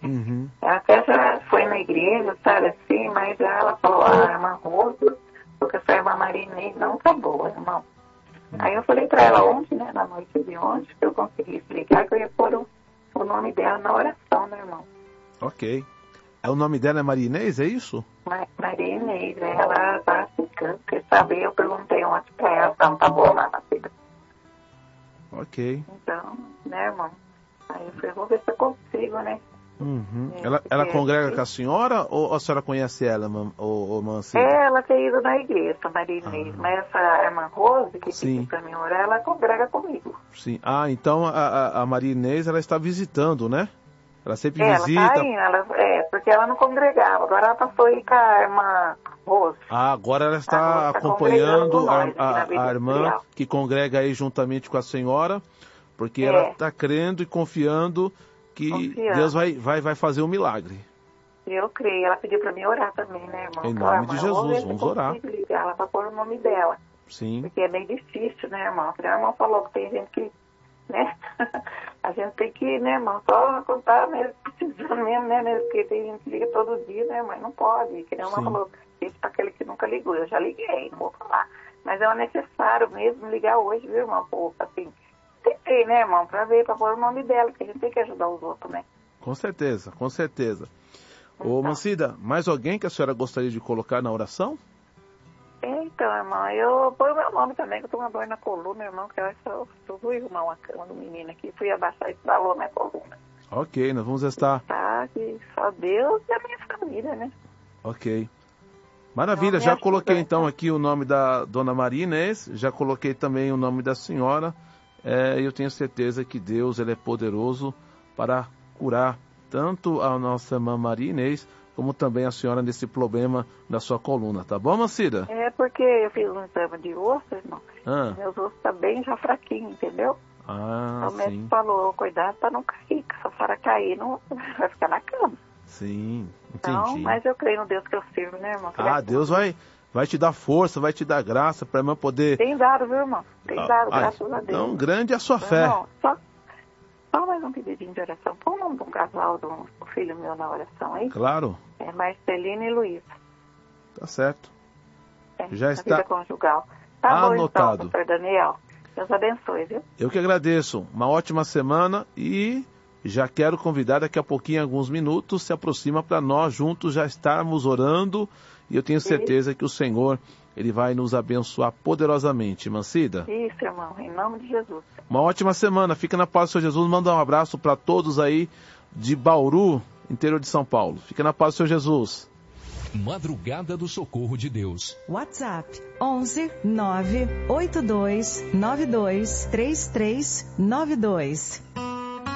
Uhum. Ela até já foi na igreja, sabe assim, mas ela falou, irmã Rosa, porque essa irmã Maria Inês não tá boa, irmão. Aí eu falei pra ela ontem, né, na noite de ontem, que eu consegui explicar que eu ia pôr o nome dela na oração, né, irmão? Ok. O nome dela é Maria Inês, é isso? Maria Inês, ela tá ficando, quer saber, eu perguntei ontem pra ela, não tá boa lá na vida. Ok. Então, né, irmão? Aí eu falei, vou ver se eu consigo, né? Uhum. Ela congrega com a senhora ou a senhora conhece ela, Mancida? Ela tem ido na igreja, Maria Inês, mas essa irmã Rose, que pediu pra mim orar, ela congrega comigo. Sim. Ah, então a Maria Inês, ela está visitando, né? Ela sempre Ela visita. tá indo, porque ela não congregava, agora ela passou aí com a irmã Rose. Ah, agora ela está acompanhando nós, a irmã que congrega aí juntamente com a senhora, porque ela está crendo e confiando que Deus vai fazer um milagre. Eu creio. Ela pediu para mim orar também, né, irmão? Em nome de Jesus, vamos orar. Ligar ela para pôr o nome dela. Sim. Porque é meio difícil, né, irmão? Porque a irmã falou que tem gente que, né? A gente tem que, né, irmão, só contar mesmo, precisando mesmo, né? Porque tem gente que liga todo dia, né, mas não pode. Que nem a irmã falou, isso para aquele que nunca ligou. Eu já liguei, não vou falar. Mas é necessário mesmo ligar hoje, viu, irmão? Pô, assim, tentei, né, irmão, para ver, para pôr o nome dela, porque a gente tem que ajudar os outros, né? Com certeza, com certeza. Ô, Mancida, mais alguém que a senhora gostaria de colocar na oração? Então, irmão, eu ponho meu nome também, que eu tô com uma dor na coluna, irmão, que eu acho que eu fui arrumar uma cama do menino aqui, fui abaixar e estralou minha coluna. Ok, nós vamos estar... Tá, que só Deus e a minha família, né? Ok. Maravilha, já coloquei então aqui o nome da Dona Maria Inês, já coloquei também o nome da senhora, eu tenho certeza que Deus ele é poderoso para curar tanto a nossa irmã Maria Inês, como também a senhora nesse problema da sua coluna, tá bom, Mancida? É porque eu fiz um exame de osso, irmão, meus ossos tá bem já fraquinho, entendeu? Então o médico falou, cuidado para não cair, que se a senhora cair, não vai ficar na cama. Sim, entendi. Então, mas eu creio no Deus que eu sirvo, né, irmão? Deus vai te dar força, vai te dar graça para a irmã poder... Tem dado, viu, irmão? Tem dado, graças a Deus. Então, grande é a sua fé. Irmão, só mais um pedidinho de oração. Põe o nome de um casal, do filho meu na oração aí. Claro. É Marcelina e Luísa. Tá certo. Já está vida conjugal. Tá anotado. Bom, então, Dr. Daniel. Deus abençoe, viu? Eu que agradeço. Uma ótima semana e já quero convidar daqui a pouquinho, alguns minutos, se aproxima para nós juntos já estarmos orando e eu tenho certeza que o Senhor, Ele vai nos abençoar poderosamente. Mancida? Isso, irmão, em nome de Jesus. Uma ótima semana. Fica na paz do Senhor Jesus. Manda um abraço para todos aí de Bauru, interior de São Paulo. Fica na paz do Senhor Jesus. Madrugada do Socorro de Deus. WhatsApp 11 982 92 3392.